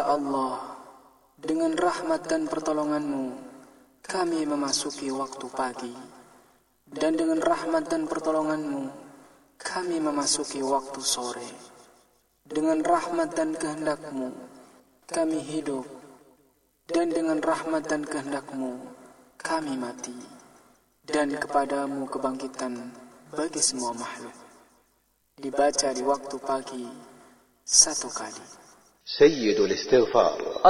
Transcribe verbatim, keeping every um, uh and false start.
Allah, dengan rahmat dan pertolongan-Mu, kami memasuki waktu pagi. Dan dengan rahmat dan pertolongan-Mu, kami memasuki waktu sore. Dengan rahmat dan kehendak-Mu, kami hidup. Dan dengan rahmat dan kehendak-Mu, kami mati. Dan kepadamu kebangkitan bagi semua makhluk. Dibaca di waktu pagi satu kali. سيد الاستغفار